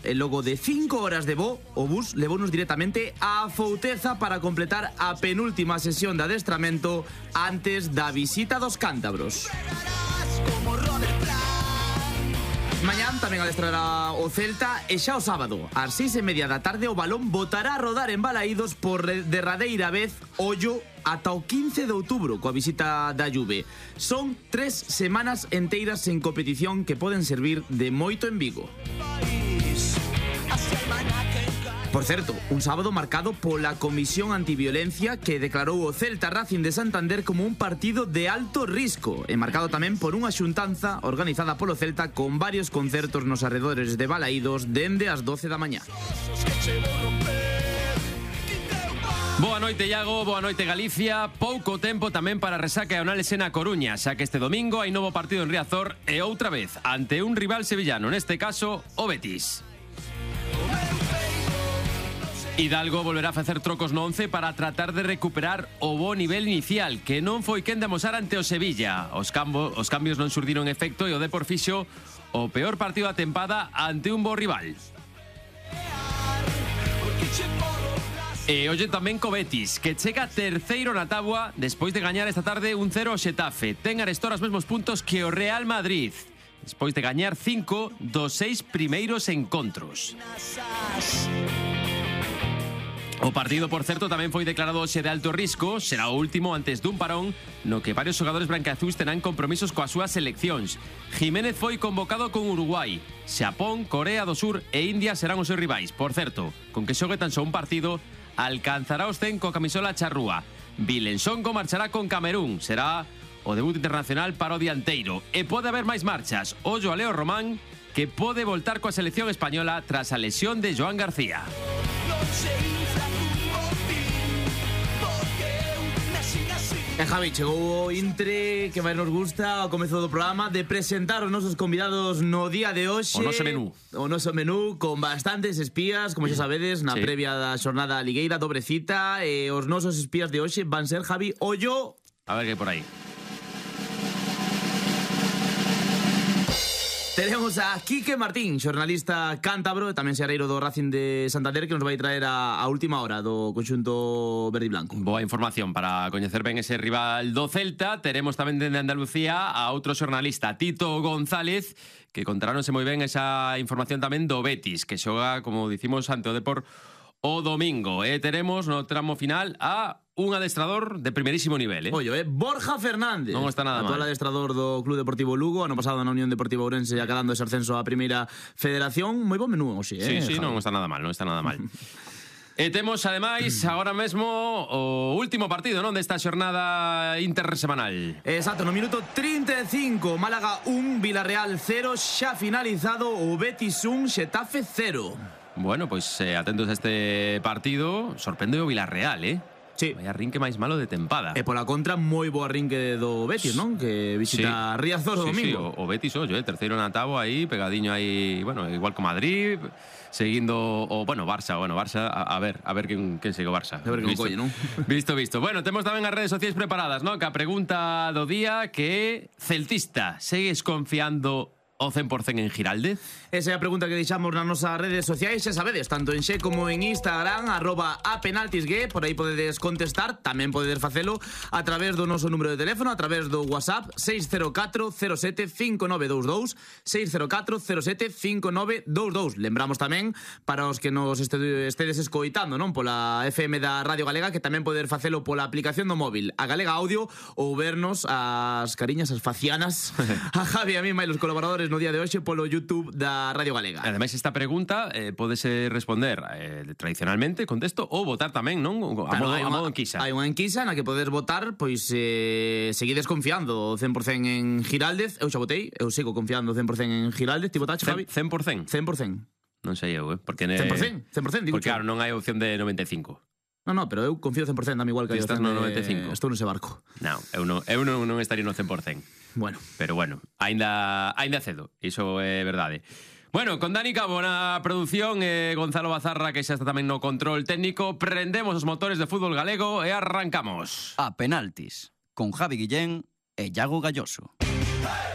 e logo de 5 horas de voo, o bus levounos directamente a Fouteza para completar a penúltima sesión de adestramento antes da visita dos cántabros. Mañán tamén adestrará o Celta e xa o sábado, ás 6:30 da tarde, o balón botará a rodar en Balaídos por derradeira vez, ollo, ata o 15 de outubro, coa visita da Juve. Son 3 semanas enteiras en competición que poden servir de moito en Vigo. Por certo, un sábado marcado pola Comisión Antiviolencia que declarou o Celta Racing de Santander como un partido de alto risco e marcado tamén por unha xuntanza organizada polo Celta con varios concertos nos arredores de Balaídos dende as 12 da mañá. Boa noite, Iago, boa noite, Galicia. Pouco tempo tamén para resaca e análise na Coruña, xa que este domingo hai novo partido en Riazor e outra vez ante un rival sevillano, neste caso o Betis. Hidalgo volverá a facer trocos no 11 para tratar de recuperar o bo nivel inicial, que non foi quen de amosar ante o Sevilla. Os cambios non surdiron efecto e o Depor fixo o peor partido da tempada ante un bo rival. E hoxe tamén co Betis, que chega terceiro na táboa despois de gañar esta tarde 1-0 ao Xetafe. Ten arestora os mesmos puntos que o Real Madrid, despois de gañar 5 dos 6 primeiros encontros. O partido, por certo, tamén foi declarado hoxe de alto risco. Será o último antes dun parón no que varios xogadores brancazuis terán compromisos coas súas seleccións. Jiménez foi convocado con Uruguai. Xapón, Corea do Sur e India serán os seus rivais. Por certo, con que xogue tan só un partido, alcanzará os 100 co camisola charrúa. Vilensongo marchará con Camerún. Será o debut internacional para o dianteiro. E pode haber máis marchas. Ollo a Leo Román, que pode voltar coa selección española tras a lesión de Joan García. E Javi, chegou o intre que máis nos gusta ao comezo do programa de presentar os nosos convidados no día de hoxe. O noso menú. O noso menú con bastantes espías, como xa sabedes, na previa da xornada ligueira, dobre cita. E os nosos espías de hoxe van ser, Javi, ollo... A ver que hai por aí. Tenemos a Quique Martín, xornalista cántabro e tamén xareiro do Racing de Santander, que nos vai traer a última hora do conxunto verde e blanco. Boa información para coñecer ben ese rival do Celta. Teremos tamén dende Andalucía a outro xornalista, Tito González, que contaráronse moi ben esa información tamén do Betis, que xoga, como dicimos, ante o Depor o domingo. E teremos no tramo final a un adestrador de primerísimo nivel, Ollo, Borja Fernández. Non está nada mal. Actual adestrador do Club Deportivo Lugo, ano pasado na Unión Deportiva Ourense, acadando ese ascenso á Primeira Federación. Moi bon menú hoxe, Sí, non está nada mal, non está nada mal. E temos, ademais, agora mesmo o último partido, non, desta xornada intersemanal. Exacto, no minuto 35, Málaga 1, Villarreal 0, xa finalizado o Betis 1, Xetafe 0. Bueno, pois atentos a este partido, sorprende o Villarreal, Sí. Vai arrinque máis malo de tempada. E pola contra, moi bo arrinque do Betis, non? Que visita Riazor o domingo. O Betis, terceiro na táboa aí, pegadiño aí, bueno, igual que Madrid, seguindo o, Barça, a ver quen segue o Barça. A ver quen colle, non? Visto. Bueno, temos tamén as redes sociais preparadas, non? Que a pregunta do día que é: celtista, segues confiando o 100% en Giraldez? Esa é a pregunta que deixamos nas nosas redes sociais, xa sabedes, tanto en Xe como en Instagram, @apenaltisgue, por aí podedes contestar, tamén podedes facelo a través do noso número de teléfono, a través do WhatsApp 604 07 5922, 604 07 5922. Lembramos tamén, para os que nos estedes escoitando, non, pola FM da Radio Galega, que tamén poder facelo pola aplicación do móvil, a Galega Audio, ou vernos as cariñas, as facianas, a Javi, a mí, e los colaboradores no día de hoxe polo YouTube da Radio Galega. Ademais, esta pregunta podese responder tradicionalmente con texto ou votar tamén, non? A modo enquisa. Hai unha enquisa na que podes votar, pois seguides confiando 100% en Giraldez. Eu xa votei, eu sigo confiando 100% en Giraldez. Ti votaste, Javi? 100%? 100%. Non sei eu, porque 100%, digo. Porque claro, non hai opción de 95. No, pero eu confío 100%, dame igual que hai opción de 95. Estou nese barco. Eu non estaría no 100%. Bueno. Pero bueno, aínda cedo, iso é verdade. Bueno, con Dani Cabo na produción e Gonzalo Bazarra, que xa está tamén no control técnico, prendemos os motores de fútbol galego e arrancamos. A penaltis, con Javi Guillén e Iago Galloso.